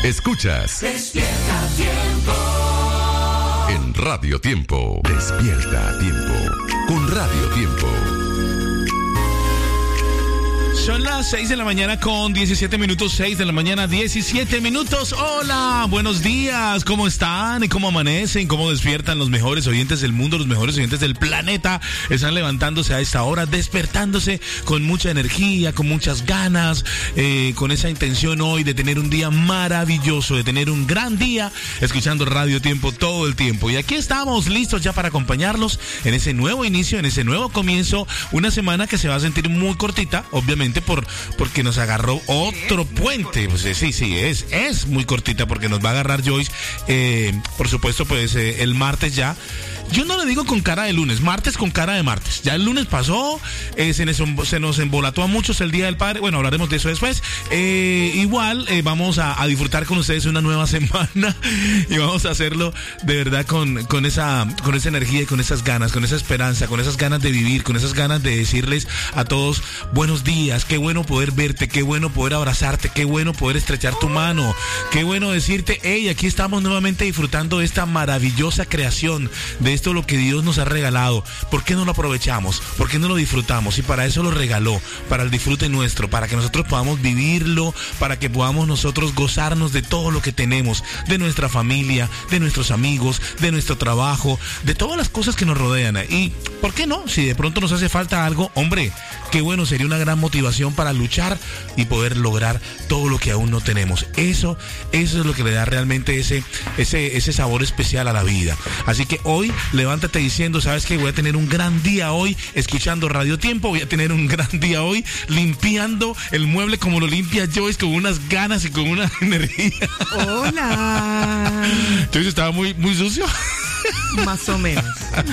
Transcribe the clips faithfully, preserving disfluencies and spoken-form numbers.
Escuchas Despierta Tiempo en Radio Tiempo. Despierta Tiempo con Radio Tiempo. Son las seis de la mañana con diecisiete minutos, seis de la mañana, diecisiete minutos. Hola, buenos días, ¿cómo están? ¿Y cómo amanecen? ¿Cómo despiertan los mejores oyentes del mundo, los mejores oyentes del planeta? Están levantándose a esta hora, despertándose con mucha energía, con muchas ganas, eh, con esa intención hoy de tener un día maravilloso, de tener un gran día, escuchando Radio Tiempo todo el tiempo. Y aquí estamos listos ya para acompañarlos en ese nuevo inicio, en ese nuevo comienzo, una semana que se va a sentir muy cortita, obviamente, por porque nos agarró otro puente. Pues sí, sí, es, es muy cortita porque nos va a agarrar Joyce, eh, por supuesto, pues eh, el martes ya. Yo no le digo con cara de lunes, martes con cara de martes. Ya el lunes pasó, eh, se, nos, se nos embolató a muchos el Día del Padre. Bueno, hablaremos de eso después. Eh, igual eh, vamos a, a disfrutar con ustedes una nueva semana y vamos a hacerlo de verdad con, con, esa, con esa energía y con esas ganas, con esa esperanza, con esas ganas de vivir, con esas ganas de decirles a todos buenos días, qué bueno poder verte, qué bueno poder abrazarte, qué bueno poder estrechar tu mano, qué bueno decirte, hey, aquí estamos nuevamente disfrutando de esta maravillosa creación, de esto lo que Dios nos ha regalado. ¿Por qué no lo aprovechamos? ¿Por qué no lo disfrutamos? Y para eso lo regaló, para el disfrute nuestro, para que nosotros podamos vivirlo, para que podamos nosotros gozarnos de todo lo que tenemos, de nuestra familia, de nuestros amigos, de nuestro trabajo, de todas las cosas que nos rodean. Y ¿por qué no? Si de pronto nos hace falta algo, hombre, qué bueno, sería una gran motivación para luchar y poder lograr todo lo que aún no tenemos. Eso, eso es lo que le da realmente ese, ese, ese sabor especial a la vida. Así que hoy levántate diciendo, ¿sabes qué? Voy a tener un gran día hoy escuchando Radio Tiempo, voy a tener un gran día hoy limpiando el mueble como lo limpia Joyce, con unas ganas y con una energía. Hola. Joyce estaba muy, muy sucio. Más o menos.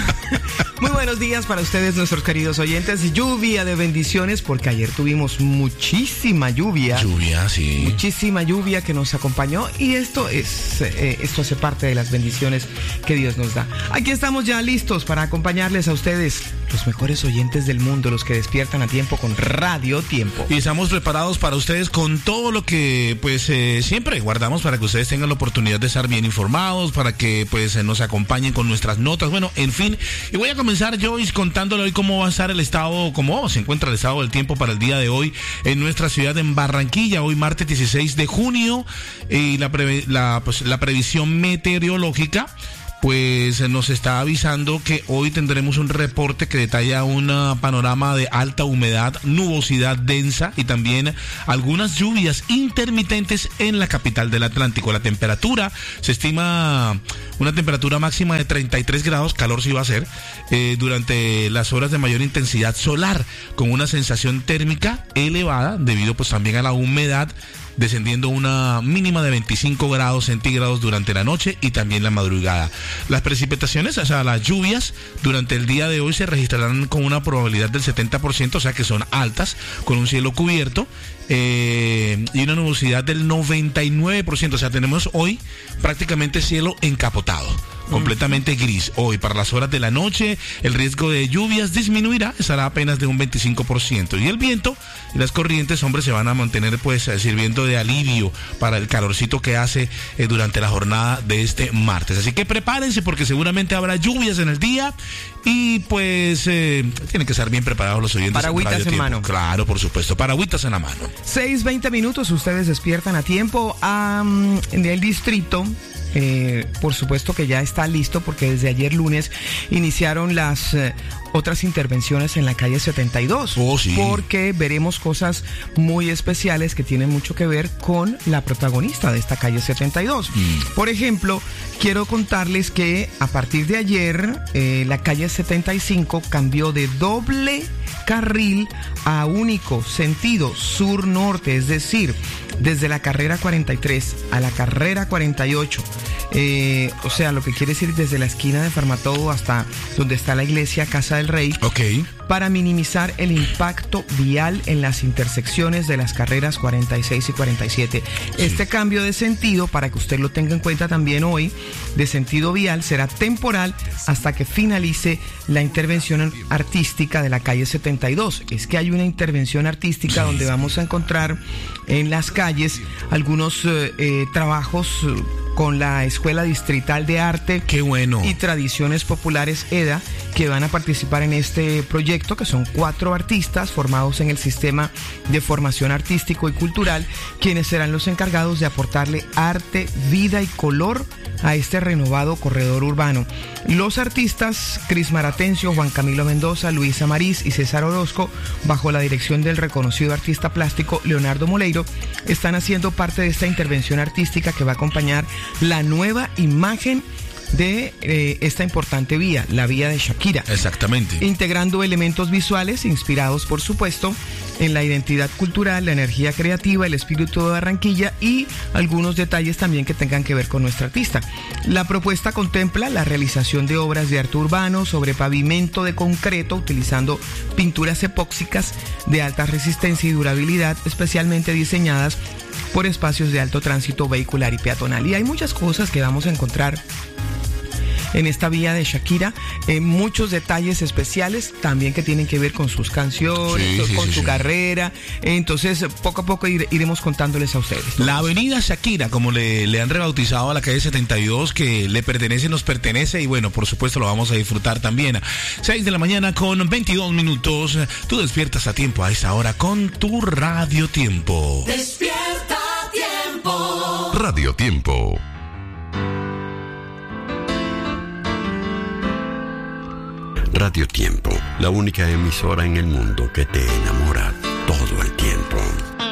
Muy buenos días para ustedes, nuestros queridos oyentes. Lluvia de bendiciones, porque ayer tuvimos muchísima lluvia. Lluvia, sí. Muchísima lluvia que nos acompañó, y esto es eh, esto hace parte de las bendiciones que Dios nos da. Aquí estamos ya listos para acompañarles a ustedes, los mejores oyentes del mundo, los que despiertan a tiempo con Radio Tiempo. Y estamos preparados para ustedes con todo lo que pues eh, siempre guardamos para que ustedes tengan la oportunidad de estar bien informados, para que pues eh, nos acompañen con nuestras notas, bueno, en fin. Y voy a comenzar, Joyce, contándole hoy cómo va a estar el estado, cómo se encuentra el estado del tiempo para el día de hoy en nuestra ciudad, en Barranquilla, hoy martes dieciséis de junio, y la, preve, la, pues, la previsión meteorológica pues nos está avisando que hoy tendremos un reporte que detalla un panorama de alta humedad, nubosidad densa y también algunas lluvias intermitentes en la capital del Atlántico. La temperatura, se estima una temperatura máxima de treinta y tres grados, calor sí va a ser, eh, durante las horas de mayor intensidad solar, con una sensación térmica elevada debido pues también a la humedad, descendiendo una mínima de veinticinco grados centígrados durante la noche y también la madrugada. Las precipitaciones, o sea, las lluvias durante el día de hoy se registrarán con una probabilidad del setenta por ciento, o sea que son altas, con un cielo cubierto eh, y una nubosidad del noventa y nueve por ciento, o sea, tenemos hoy prácticamente cielo encapotado, completamente gris. Hoy, para las horas de la noche, el riesgo de lluvias disminuirá, estará apenas de un veinticinco por ciento. Y el viento y las corrientes, hombre, se van a mantener pues sirviendo de alivio para el calorcito que hace eh, durante la jornada de este martes. Así que prepárense, porque seguramente habrá lluvias en el día y pues eh, tienen que estar bien preparados los oyentes. Paragüitas en, en mano. Claro, por supuesto, paragüitas en la mano. seis veinte minutos, ustedes despiertan a tiempo. Um, en el distrito, Eh, por supuesto que ya está listo, porque desde ayer lunes iniciaron las eh, otras intervenciones en la calle setenta y dos. Oh, sí. Porque veremos cosas muy especiales que tienen mucho que ver con la protagonista de esta calle setenta y dos. Mm. Por ejemplo, quiero contarles que a partir de ayer eh, la calle setenta y cinco cambió de doble carril a único sentido sur-norte, es decir, desde la carrera cuarenta y tres a la carrera cuarenta y ocho, eh, o sea, lo que quiere decir desde la esquina de Farmatodo hasta donde está la iglesia Casa del Rey. Ok. Para minimizar el impacto vial en las intersecciones de las carreras cuarenta y seis y cuarenta y siete. Sí. Este cambio de sentido, para que usted lo tenga en cuenta también hoy, de sentido vial, será temporal hasta que finalice la intervención artística de la calle setenta y dos. Es que hay una intervención artística sí. donde vamos a encontrar en las calles algunos eh, eh, trabajos con la Escuela Distrital de Arte Qué bueno. y Tradiciones Populares E D A, que van a participar en este proyecto, que son cuatro artistas formados en el sistema de formación artístico y cultural, quienes serán los encargados de aportarle arte, vida y color a este renovado corredor urbano. Los artistas Cris Maratencio, Juan Camilo Mendoza, Luisa Marís y César Orozco, bajo la dirección del reconocido artista plástico Leonardo Moleiro, están haciendo parte de esta intervención artística que va a acompañar la nueva imagen de eh, esta importante vía, la vía de Shakira. Exactamente. Integrando elementos visuales inspirados, por supuesto, en la identidad cultural, la energía creativa, el espíritu de Barranquilla y algunos detalles también que tengan que ver con nuestra artista. La propuesta contempla la realización de obras de arte urbano sobre pavimento de concreto utilizando pinturas epóxicas de alta resistencia y durabilidad, especialmente diseñadas por espacios de alto tránsito vehicular y peatonal. Y hay muchas cosas que vamos a encontrar en esta vía de Shakira, eh, muchos detalles especiales también que tienen que ver con sus canciones, sí, con sí, su sí. carrera. Entonces, poco a poco ire, iremos contándoles a ustedes. La avenida Shakira, como le, le han rebautizado a la calle setenta y dos, que le pertenece, nos pertenece, y bueno, por supuesto lo vamos a disfrutar también. seis de la mañana con veintidós minutos. Tú despiertas a tiempo a esta hora con tu Radio Tiempo. Despierta Tiempo. Radio Tiempo. Radio Tiempo, la única emisora en el mundo que te enamora todo el tiempo.